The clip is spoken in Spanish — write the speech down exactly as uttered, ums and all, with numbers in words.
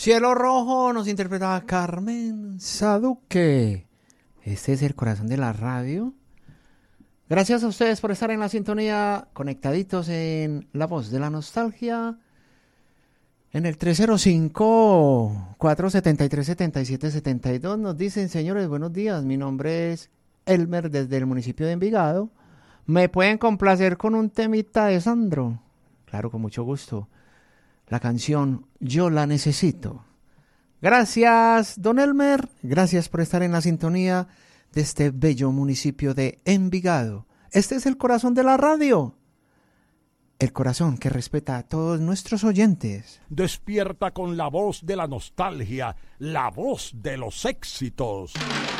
Cielo Rojo nos interpretaba Carmen Saduque. Este es el corazón de la radio. Gracias a ustedes por estar en la sintonía, conectaditos en La Voz de la Nostalgia. En el tres cero cinco, cuatro siete tres, siete siete siete dos nos dicen, señores, buenos días, mi nombre es Elmer desde el municipio de Envigado. ¿Me pueden complacer con un temita de Sandro? Claro, con mucho gusto. La canción Yo la necesito. Gracias, don Elmer. Gracias por estar en la sintonía de este bello municipio de Envigado. Este es el corazón de la radio. El corazón que respeta a todos nuestros oyentes. Despierta con la voz de la nostalgia, la voz de los éxitos.